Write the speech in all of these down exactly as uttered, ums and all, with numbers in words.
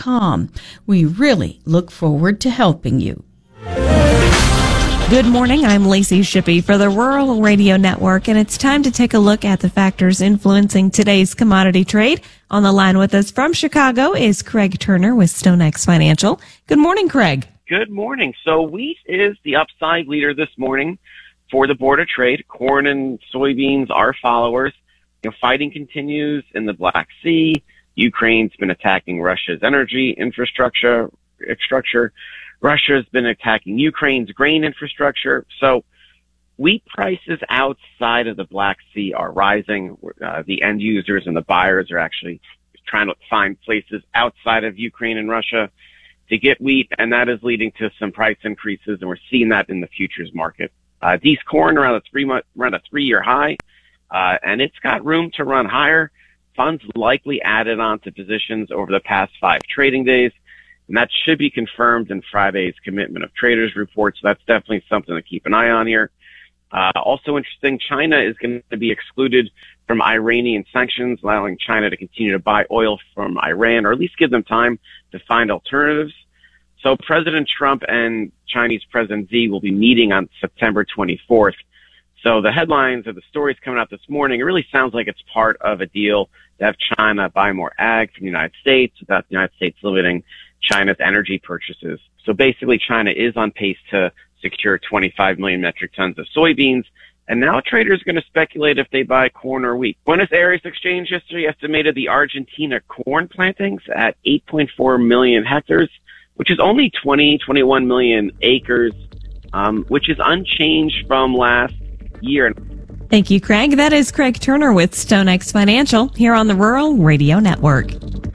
com. We really look forward to helping you. Good morning. I'm Lacey Shippey for the Rural Radio Network, and it's time to take a look at the factors influencing today's commodity trade. On the line with us from Chicago is Craig Turner with StoneX Financial. Good morning, Craig. Good morning. So wheat is the upside leader this morning for the Board of Trade. Corn and soybeans are followers. You know, fighting continues in the Black Sea. Ukraine's been attacking Russia's energy infrastructure. Structure. Russia's been attacking Ukraine's grain infrastructure. So wheat prices outside of the Black Sea are rising. Uh, the end users and the buyers are actually trying to find places outside of Ukraine and Russia to get wheat, and that is leading to some price increases, and we're seeing that in the futures market. Uh, D's corn around a three month, around a three-year high, uh, and it's got room to run higher. Funds likely added on to positions over the past five trading days. And that should be confirmed in Friday's commitment of traders report. So that's definitely something to keep an eye on here. Uh, also interesting, China is going to be excluded from Iranian sanctions, allowing China to continue to buy oil from Iran, or at least give them time to find alternatives. So President Trump and Chinese President Xi will be meeting on September twenty-fourth. So the headlines of the stories coming out this morning, it really sounds like it's part of a deal to have China buy more ag from the United States without the United States limiting China's energy purchases. So basically, China is on pace to secure twenty-five million metric tons of soybeans. And now traders are going to speculate if they buy corn or wheat. Buenos Aires Exchange yesterday estimated the Argentina corn plantings at eight point four million hectares, which is only twenty, twenty-one million acres, um, which is unchanged from last year. Thank you, Craig. That is Craig Turner with StoneX Financial here on the Rural Radio Network.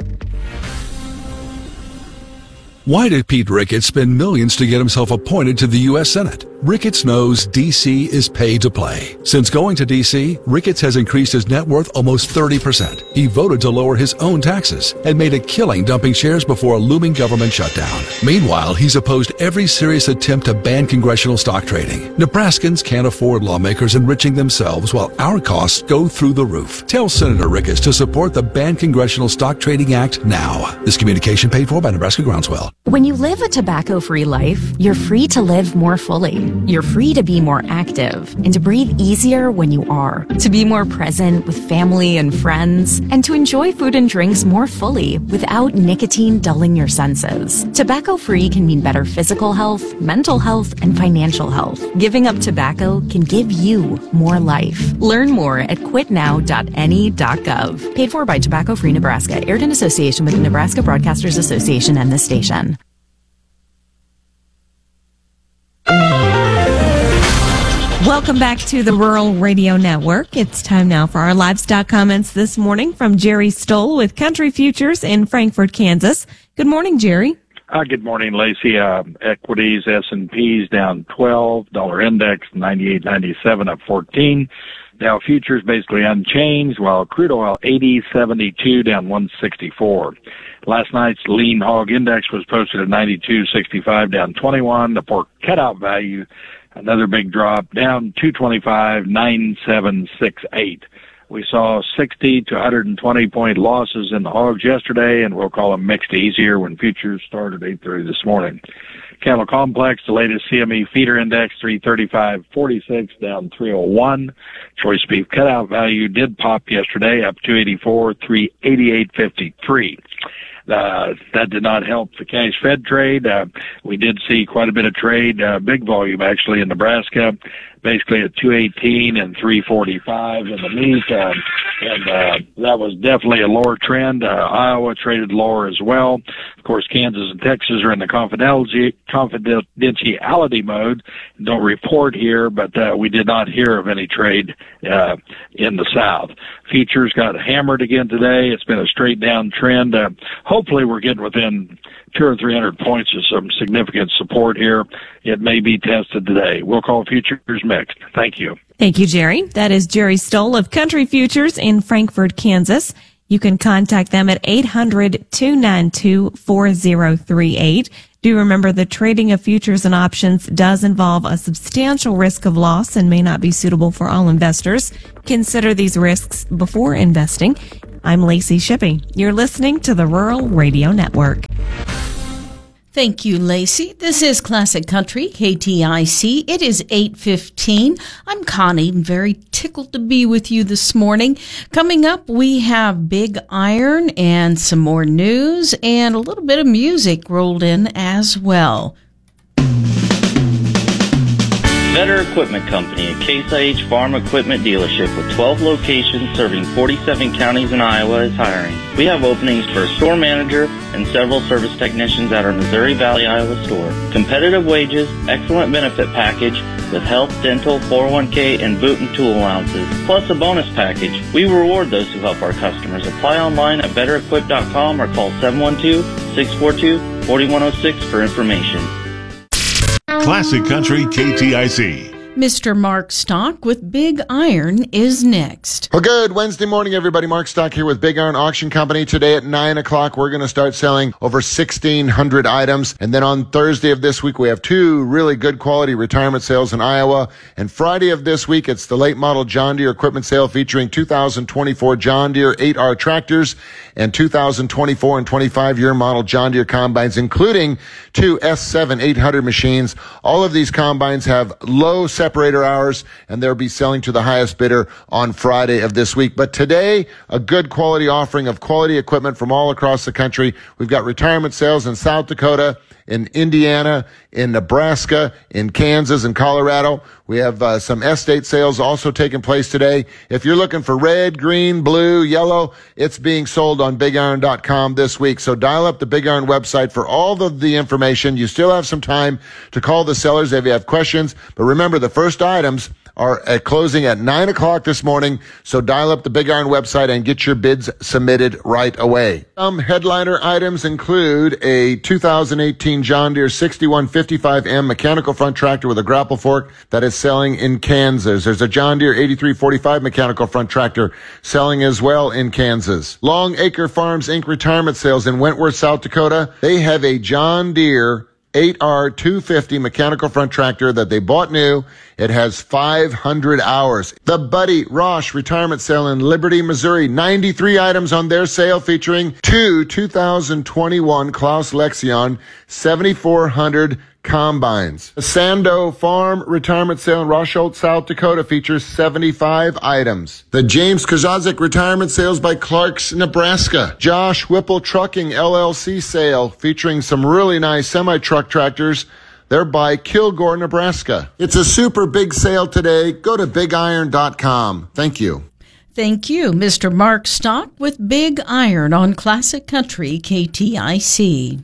Why did Pete Ricketts spend millions to get himself appointed to the U S Senate? Ricketts knows D C is pay to play. Since going to D C, Ricketts has increased his net worth almost thirty percent. He voted to lower his own taxes and made a killing dumping shares before a looming government shutdown. Meanwhile, he's opposed every serious attempt to ban congressional stock trading. Nebraskans can't afford lawmakers enriching themselves while our costs go through the roof. Tell Senator Ricketts to support the Ban Congressional Stock Trading Act now. This communication paid for by Nebraska Groundswell. When you live a tobacco-free life, you're free to live more fully. You're free to be more active and to breathe easier when you are, to be more present with family and friends, and to enjoy food and drinks more fully without nicotine dulling your senses. Tobacco-free can mean better physical health, mental health, and financial health. Giving up tobacco can give you more life. Learn more at quit now dot N E dot gov. Paid for by Tobacco Free Nebraska. Aired in association with the Nebraska Broadcasters Association and this station. Welcome back to the Rural Radio Network. It's time now for our livestock comments this morning from Jerry Stoll with Country Futures in Frankfort, Kansas. Good morning, Jerry. Uh, good morning, Lacey. Uh, equities, S and P's down twelve, dollar index ninety-eight ninety-seven up fourteen. Dow futures basically unchanged, while crude oil eighty seventy-two down one sixty-four. Last night's lean hog index was posted at ninety-two sixty-five down twenty-one. The pork cutout value, another big drop, down two twenty-five nine seven six eight. We saw sixty to one hundred twenty point losses in the hogs yesterday, and we'll call them mixed easier when futures started at eight thirty this morning. Cattle complex, the latest C M E feeder index three thirty-five forty-six down three oh one. Choice beef cutout value did pop yesterday, up two eighty-four, three eighty-eight fifty-three. Uh, that did not help the cash fed trade. Uh, we did see quite a bit of trade, uh, big volume actually in Nebraska, basically at two eighteen and three forty-five in the meat. Uh, and, uh, that was definitely a lower trend. Uh, Iowa traded lower as well. Of course, Kansas and Texas are in the confidentiality, confidentiality mode. Don't report here, but, uh, we did not hear of any trade, uh, in the South. Futures got hammered again today. It's been a straight down trend. Uh, hopefully we're getting within two or three hundred points of some significant support here. It may be tested today. We'll call futures mixed. Thank you. Thank you, Jerry. That is Jerry Stoll of Country Futures in Frankfort, Kansas. You can contact them at eight hundred, two nine two, four oh three eight. Do remember the trading of futures and options does involve a substantial risk of loss and may not be suitable for all investors. Consider these risks before investing. I'm Lacey Shippey. You're listening to the Rural Radio Network. Thank you, Lacey. This is Classic Country, K T I C. It is eight fifteen. I'm Connie. I'm very tickled to be with you this morning. Coming up, we have Big Iron and some more news and a little bit of music rolled in as well. Better Equipment Company, a Case I H farm equipment dealership with twelve locations serving forty-seven counties in Iowa, is hiring. We have openings for a store manager and several service technicians at our Missouri Valley, Iowa store. Competitive wages, excellent benefit package with health, dental, four oh one k, and boot and tool allowances, plus a bonus package. We reward those who help our customers. Apply online at better equip dot com or call seven one two, six four two, four one zero six for information. Classic Country K T I C. Mister Mark Stock with Big Iron is next. Well, good Wednesday morning, everybody. Mark Stock here with Big Iron Auction Company. Today at nine o'clock, we're going to start selling over sixteen hundred items. And then on Thursday of this week, we have two really good quality retirement sales in Iowa. And Friday of this week, it's the late model John Deere equipment sale featuring two thousand twenty-four John Deere eight R tractors and two thousand twenty-four and twenty-five year model John Deere combines, including two S seven eight hundred machines. All of these combines have low separator hours, and they'll be selling to the highest bidder on Friday of this week. But today, a good quality offering of quality equipment from all across the country. We've got retirement sales in South Dakota, in Indiana, in Nebraska, in Kansas, and Colorado. We have uh, some estate sales also taking place today. If you're looking for red, green, blue, yellow, it's being sold on big iron dot com this week. So dial up the Big Iron website for all of the information. You still have some time to call the sellers if you have questions. But remember, the first items are at closing at nine o'clock this morning. So dial up the Big Iron website and get your bids submitted right away. Some headliner items include a two thousand eighteen John Deere sixty-one fifty-five M mechanical front tractor with a grapple fork that is selling in Kansas. There's a John Deere eighty-three forty-five mechanical front tractor selling as well in Kansas. Long Acre Farms Incorporated retirement sales in Wentworth, South Dakota. They have a John Deere eight R two fifty mechanical front tractor that they bought new. It has five hundred hours. The Buddy Rosh retirement sale in Liberty, Missouri. ninety-three items on their sale featuring two two thousand twenty-one Klaus Lexion seventy-four hundred combines. The Sando Farm retirement sale in Rosholt, South Dakota features seventy-five items. The James Kazazik retirement sales by Clark's, Nebraska. Josh Whipple Trucking L L C sale featuring some really nice semi-truck tractors. They're by Kilgore, Nebraska. It's a super big sale today. Go to big iron dot com. Thank you. Thank you, Mister Mark Stock with Big Iron on Classic Country K T I C.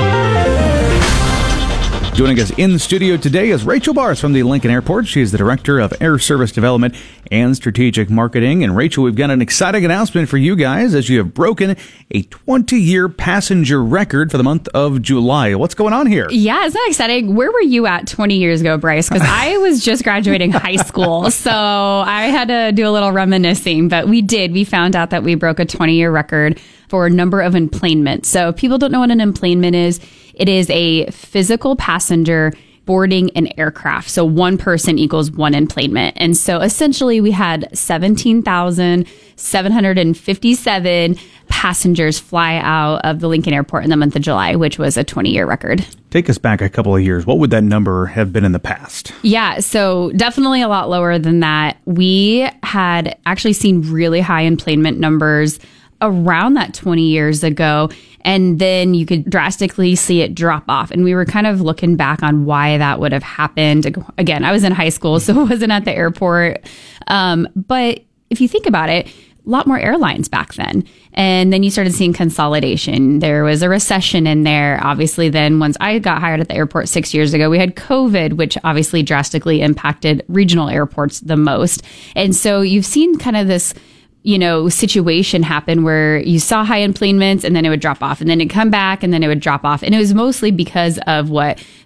Joining us in the studio today is Rachel Bars from the Lincoln Airport. She is the Director of Air Service Development and Strategic Marketing. And Rachel, we've got an exciting announcement for you guys as you have broken a twenty-year passenger record for the month of July. What's going on here? Yeah, isn't that exciting? Where were you at twenty years ago, Bryce? Because I was just graduating high school, so I had to do a little reminiscing. But we did. We found out that we broke a twenty-year record for number of enplanements. So if people don't know what an enplanement is, it is a physical passenger boarding an aircraft. So one person equals one enplanement. And so essentially we had seventeen thousand seven hundred fifty-seven passengers fly out of the Lincoln Airport in the month of July, which was a twenty-year record. Take us back a couple of years. What would that number have been in the past? Yeah, so definitely a lot lower than that. We had actually seen really high enplanement numbers around that twenty years ago. And then you could drastically see it drop off. And we were kind of looking back on why that would have happened. Again, I was in high school, so it wasn't at the airport. Um, but if you think about it, a lot more airlines back then. And then you started seeing consolidation. There was a recession in there. Obviously, then once I got hired at the airport six years ago, we had COVID, which obviously drastically impacted regional airports the most. And so you've seen kind of this, you know, situation happen where you saw high enplanements and then it would drop off and then it'd come back and then it would drop off. And it was mostly because of what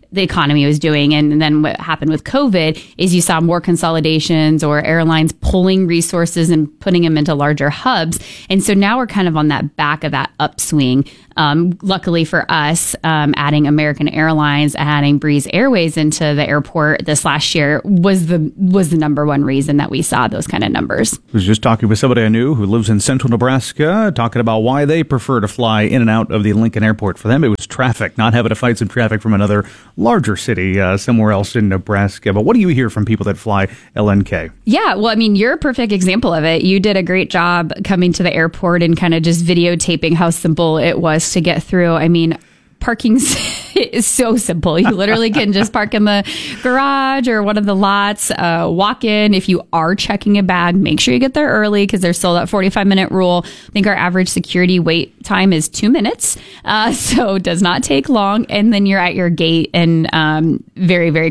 the economy was doing. And then what happened with COVID is you saw more consolidations or airlines pulling resources and putting them into larger hubs. And so now we're kind of on that back of that upswing. Um, luckily for us, um, adding American Airlines, adding Breeze Airways into the airport this last year was the was the number one reason that we saw those kind of numbers. I was just talking with somebody I knew who lives in central Nebraska, talking about why they prefer to fly in and out of the Lincoln Airport. For them, it was traffic, not having to fight some traffic from another larger city uh, somewhere else in Nebraska. But what do you hear from people that fly L N K? Yeah, well, I mean, you're a perfect example of it. You did a great job coming to the airport and kind of just videotaping how simple it was to get through. I mean, parking is so simple. You literally can just park in the garage or one of the lots, uh, walk in. If you are checking a bag, make sure you get there early because there's still that forty-five minute rule. I think our average security wait time is two minutes. Uh, so it does not take long. And then you're at your gate and um, very, very